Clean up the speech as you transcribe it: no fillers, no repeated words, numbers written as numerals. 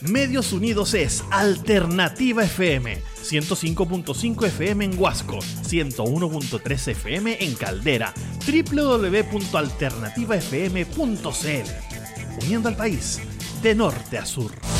Medios Unidos es Alternativa FM, 105.5 FM en Huasco, 101.3 FM en Caldera, www.alternativafm.cl. Uniendo al país de norte a sur.